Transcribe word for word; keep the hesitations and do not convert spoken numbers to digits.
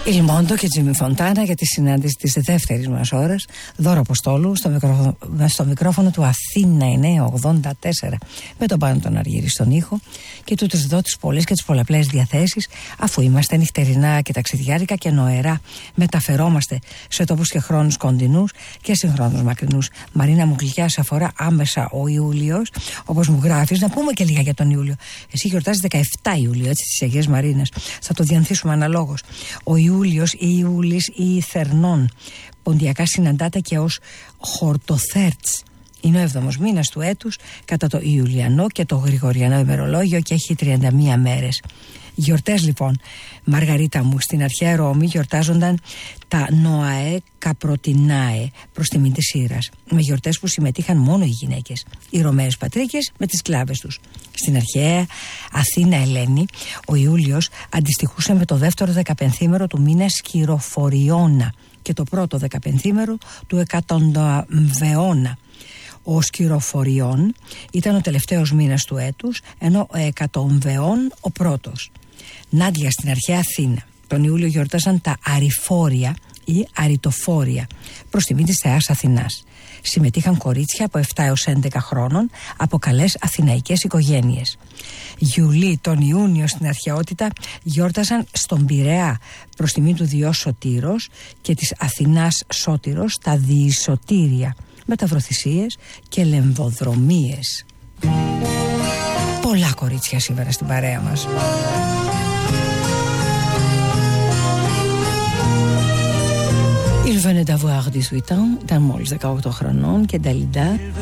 Il Mondo και Τζίμι Φοντάνα για τη συνάντηση της δεύτερης μας ώρας. Δώρο Αποστόλου στο, μικρόφωνο, στο μικρόφωνο του Αθήνα εννιακόσια ογδόντα τέσσερα, με τον Πάνο τον Αργύρη στον ήχο και τούτες εδώ τις πολλές και τις πολλαπλές διαθέσεις, αφού είμαστε νυχτερινά και ταξιδιάρικα και νοερά μεταφερόμαστε σε τόπους και χρόνους κοντινούς και συγχρόνους μακρινούς. Μαρίνα μου, γλυκιά, σε αφορά άμεσα ο Ιούλιος, όπως μου γράφεις. Να πούμε και λίγα για τον Ιούλιο. Εσύ γιορτάζεις δεκαεφτά Ιουλίου, έτσι, της Αγίας Μαρίνας. Θα το διανθίσουμε αναλόγως. Ο Ιούλιος ή Ιούλης ή η Θερνών ποντιακά συναντάται και ως Χορτοθέρτς. Είναι ο έβδομος μήνας του έτους κατά το Ιουλιανό και το Γρηγοριανό ημερολόγιο και έχει τριάντα μία μέρες. Γιορτές λοιπόν, Μαργαρίτα μου, στην αρχαία Ρώμη γιορτάζονταν τα Νοαέ Καπροτινάε προς τιμή της Ήρας, με γιορτές που συμμετείχαν μόνο οι γυναίκες, οι Ρωμαίες πατρίκες με τις σκλάβες τους. Στην αρχαία Αθήνα Ελένη, ο Ιούλιος αντιστοιχούσε με το δεύτερο δεκαπενθήμερο του μήνα Σκυροφοριώνα και το πρώτο δεκαπενθήμερο του Εκατονταμβεώνα. Ο Σκυροφοριών ήταν ο τελευταίος μήνας του έτους, ενώ ο Εκατομβεών ο πρώτος. Νάντια, στην αρχαία Αθήνα, τον Ιούλιο γιορτάζαν τα Αρηφόρια ή Αριτοφόρια προς τιμή της θεάς Αθηνάς. Συμμετείχαν κορίτσια από επτά έως έντεκα χρόνων από καλές αθηναϊκές οικογένειες. Γιουλί, τον Ιούνιο στην αρχαιότητα γιόρταζαν στον Πειραιά προς τιμή του Διός Σωτήρος και της Αθηνάς Σώτηρος τα Διησωτήρια, με ταυροθυσίες και λεμβοδρομίες. Πολλά κορίτσια σήμερα στην παρέα μας. Il venait d'avoir dix-huit ans, ήταν μόλις δεκαοκτώ χρονών και Νταλιντά